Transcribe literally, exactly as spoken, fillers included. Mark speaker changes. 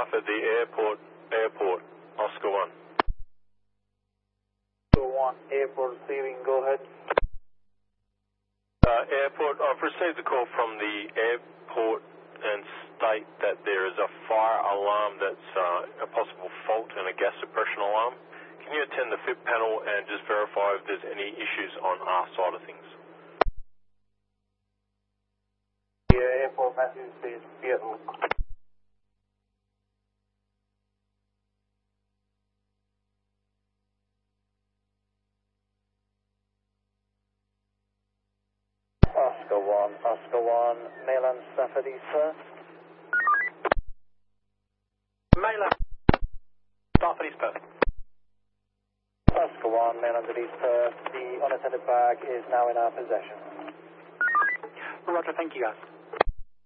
Speaker 1: staff at the airport, airport, Oscar one.
Speaker 2: Oscar one, airport receiving, go ahead.
Speaker 1: Uh, airport, I've received a call from the airport and state that there is a fire alarm that's uh, a possible fault and a gas suppression alarm. Can you attend the F I P panel and just verify if there's any issues on our side of things?
Speaker 2: Yeah, airport message says Seattle. Oscar one, Oscar one, Mainland Stafford East Perth.
Speaker 3: Mainland Stafford East Perth.
Speaker 2: Oscar one, Mainland East Perth. The unattended bag is now in our possession.
Speaker 3: Roger, thank you guys.